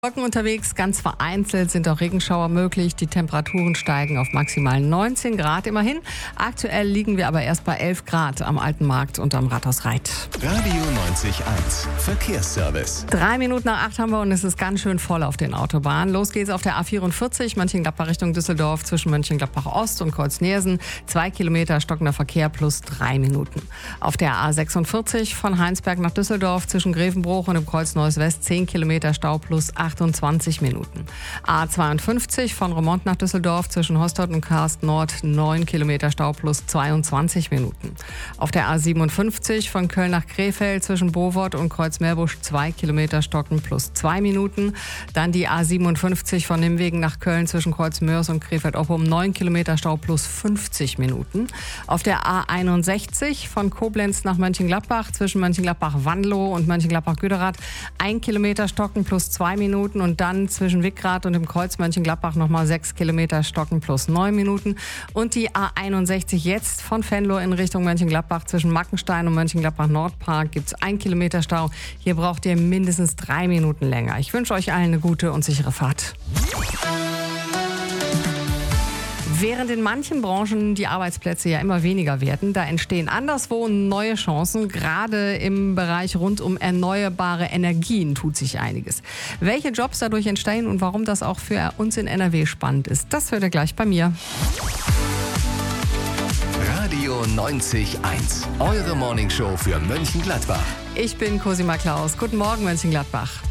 Wolken unterwegs, ganz vereinzelt sind auch Regenschauer möglich. Die Temperaturen steigen auf maximal 19 Grad immerhin. Aktuell liegen wir aber erst bei 11 Grad am Alten Markt und am Rathaus Reit. Radio 90.1 Verkehrsservice. 3 Minuten nach 8 haben wir und es ist ganz schön voll auf den Autobahnen. Los geht's auf der A44, Mönchengladbach Richtung Düsseldorf, zwischen Mönchengladbach Ost und Kreuz-Nersen. 2 Kilometer stockender Verkehr plus 3 Minuten. Auf der A46 von Heinsberg nach Düsseldorf, zwischen Grevenbruch und dem Kreuz Neues West 10 Kilometer Stau plus 28 Minuten. A52 von Remont nach Düsseldorf, zwischen Hostot und Karst Nord 9 Kilometer Stau plus 22 Minuten. Auf der A57 von Köln nach Krefeld, zwischen Bovot und Kreuz-Meerbusch 2 Kilometer Stocken plus 2 Minuten. Dann die A57 von Nimwegen nach Köln, zwischen Kreuz-Mörs und Krefeld-Oppum 9 Kilometer Stau plus 50 Minuten. Auf der A61 von Koblenz nach Mönchengladbach, zwischen Mönchengladbach-Wandelow und Mönchengladbach-Güderath 1 Kilometer Stocken plus 2 Minuten und dann zwischen Wickrath und dem Kreuz Mönchengladbach nochmal 6 Kilometer Stocken plus 9 Minuten. Und die A61 jetzt von Venlo in Richtung Mönchengladbach, zwischen Mackenstein und Mönchengladbach-Nordpark gibt es 1 Kilometer Stau. Hier braucht ihr mindestens 3 Minuten länger. Ich wünsche euch allen eine gute und sichere Fahrt. Während in manchen Branchen die Arbeitsplätze ja immer weniger werden, da entstehen anderswo neue Chancen. Gerade im Bereich rund um erneuerbare Energien tut sich einiges. Welche Jobs dadurch entstehen und warum das auch für uns in NRW spannend ist, das hört ihr gleich bei mir. Radio 90.1, eure Morningshow für Mönchengladbach. Ich bin Cosima Klaus. Guten Morgen, Mönchengladbach.